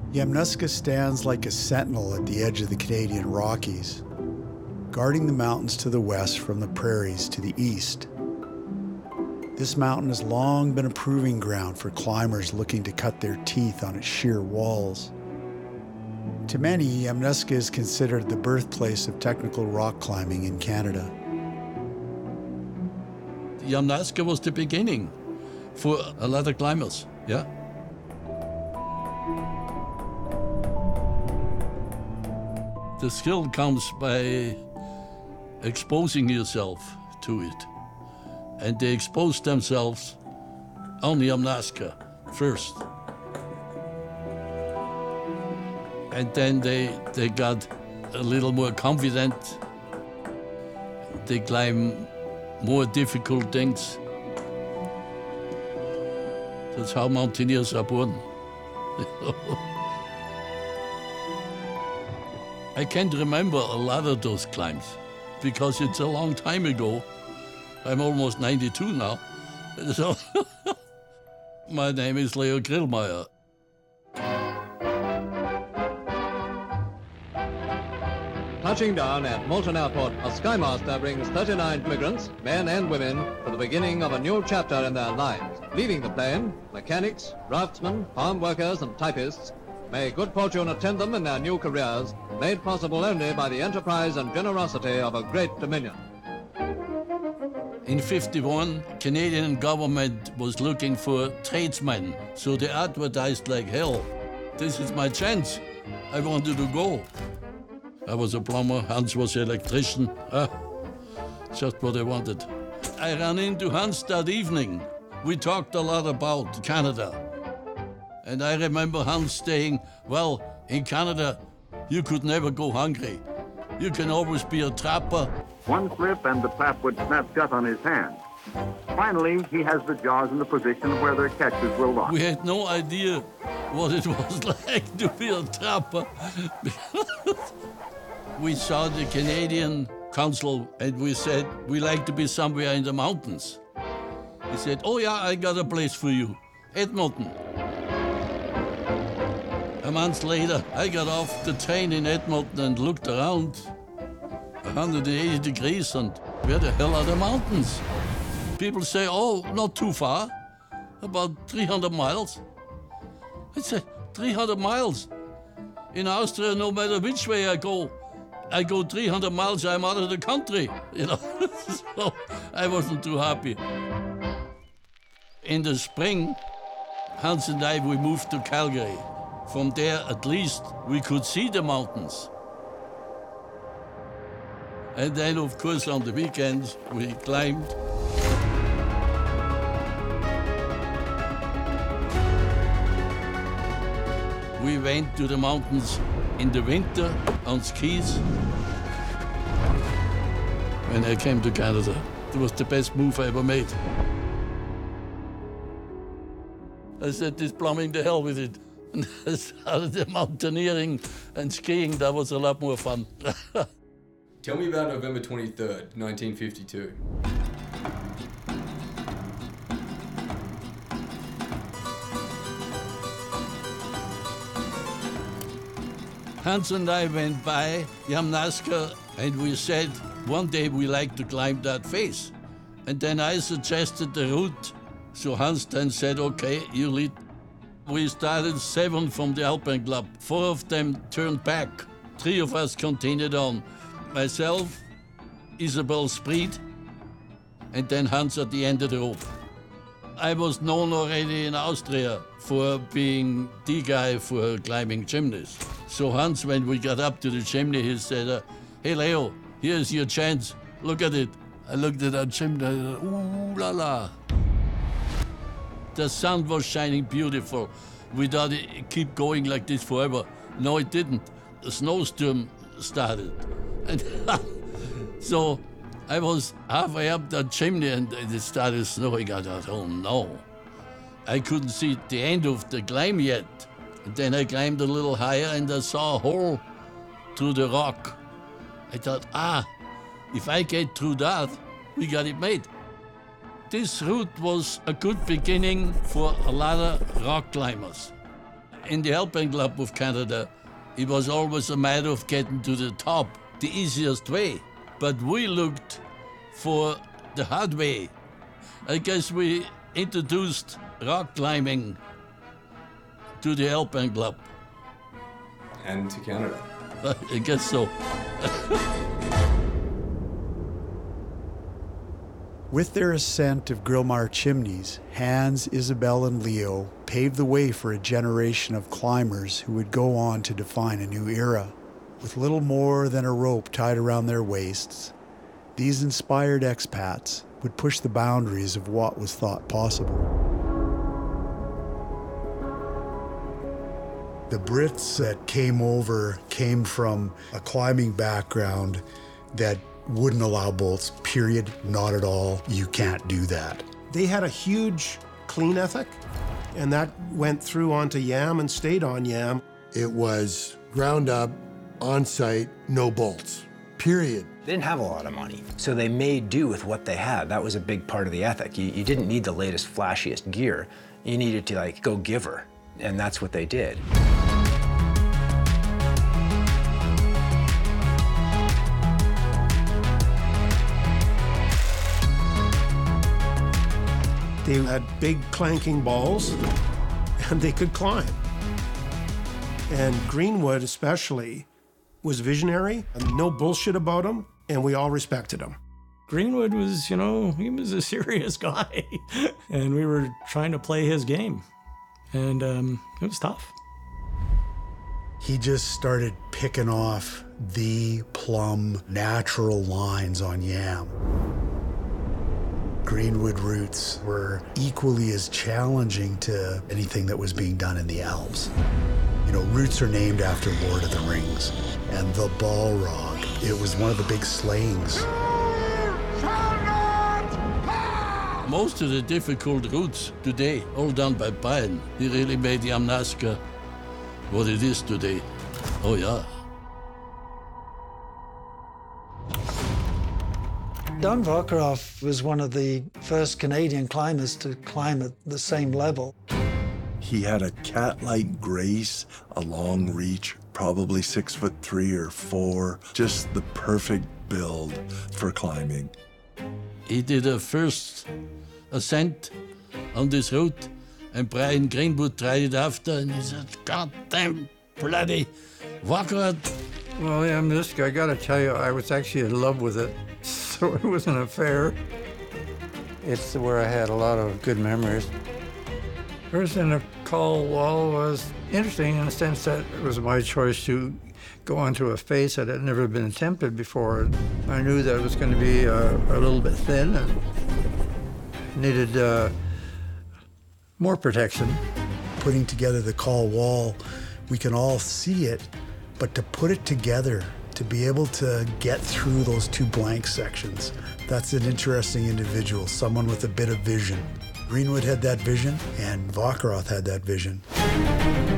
Yamnuska stands like a sentinel at the edge of the Canadian Rockies, guarding the mountains to the west from the prairies to the east. This mountain has long been a proving ground for climbers looking to cut their teeth on its sheer walls. To many, Yamnuska is considered the birthplace of technical rock climbing in Canada. Yamnuska was the beginning for a lot of climbers, yeah. The skill comes by exposing yourself to it. And they exposed themselves on Yamnuska first. And then they got a little more confident. They climb more difficult things. That's how mountaineers are born. I can't remember a lot of those climbs because it's a long time ago. I'm almost 92 now. So my name is Leo Grillmeyer. Touching down at Moulton Airport, a Skymaster brings 39 immigrants, men and women, to the beginning of a new chapter in their lives. Leaving the plane, mechanics, draftsmen, farm workers and typists, may good fortune attend them in their new careers, made possible only by the enterprise and generosity of a great Dominion. In '51, Canadian government was looking for tradesmen, so they advertised like hell. This is my chance. I wanted to go. I was a plumber, Hans was an electrician. Just what I wanted. I ran into Hans that evening. We talked a lot about Canada. And I remember Hans saying, well, in Canada, you could never go hungry. You can always be a trapper. One slip and the trap would snap shut on his hand. Finally, he has the jaws in the position where their catches will lock. We had no idea what it was like to be a trapper. We saw the Canadian consul and we said, we like to be somewhere in the mountains. He said, oh yeah, I got a place for you, Edmonton. A month later, I got off the train in Edmonton and looked around. 180 degrees, and where the hell are the mountains? People say, oh, not too far, about 300 miles. I said, 300 miles? In Austria, no matter which way I go 300 miles, I'm out of the country, you know. So I wasn't too happy. In the spring, Hans and I, we moved to Calgary. From there, at least, we could see the mountains. And then, of course, on the weekends, we climbed. We went to the mountains in the winter on skis. When I came to Canada, it was the best move I ever made. I said, this plumbing, the hell with it. And I started the mountaineering and skiing. That was a lot more fun. Tell me about November 23rd, 1952. Hans and I went by Yamnuska and we said, one day we like to climb that face. And then I suggested the route. So Hans then said, okay, you lead. We started 7 from the Alpine Club. 4 of them turned back. 3 of us continued on. Myself, Isabel Spreed, and then Hans at the end of the rope. I was known already in Austria for being the guy for climbing chimneys. So Hans, when we got up to the chimney, he said, hey Leo, here's your chance. Look at it. I looked at that chimney, I said, ooh la la. The sun was shining beautiful. We thought it'd keep going like this forever. No, it didn't. A snowstorm started. And so I was halfway up that chimney and it started snowing. I thought, oh no. I couldn't see the end of the climb yet. And then I climbed a little higher and I saw a hole through the rock. I thought, if I get through that, we got it made. This route was a good beginning for a lot of rock climbers. In the Alpine Club of Canada, it was always a matter of getting to the top, the easiest way. But we looked for the hard way. I guess we introduced rock climbing to the Alpine Club. And to Canada. I guess so. With their ascent of Grillmar chimneys, Hans, Isabel, and Leo paved the way for a generation of climbers who would go on to define a new era. With little more than a rope tied around their waists, these inspired expats would push the boundaries of what was thought possible. The Brits that came over came from a climbing background that wouldn't allow bolts, period, not at all. You can't do that. They had a huge clean ethic, and that went through onto YAM and stayed on YAM. It was ground up, on site, no bolts, period. They didn't have a lot of money, so they made do with what they had. That was a big part of the ethic. You didn't need the latest, flashiest gear. You needed to, like, go giver, and that's what they did. They had big clanking balls, and they could climb. And Greenwood especially was visionary, and no bullshit about him, and we all respected him. Greenwood was, you know, he was a serious guy, and we were trying to play his game, and it was tough. He just started picking off the plumb natural lines on YAM. Greenwood routes were equally as challenging to anything that was being done in the Alps. You know, routes are named after Lord of the Rings, and the Balrog, it was one of the big slayings. Most of the difficult routes today, all done by Brian. He really made Yamnaska what it is today. Oh, yeah. Don Vacherov was one of the first Canadian climbers to climb at the same level. He had a cat-like grace, a long reach, probably 6'3" or 4, just the perfect build for climbing. He did a first ascent on this route, and Brian Greenwood tried it after, and he said, "God damn bloody Vacherov." Well, Yamnuska, I gotta tell you, I was actually in love with it, so it was an affair. It's where I had a lot of good memories. First in the Col Wall was interesting in the sense that it was my choice to go onto a face that had never been attempted before. I knew that it was going to be a little bit thin and needed more protection. Putting together the Col Wall, we can all see it, but to put it together, to be able to get through those two blank sections, that's an interesting individual, someone with a bit of vision. Greenwood had that vision, and Vacherov had that vision.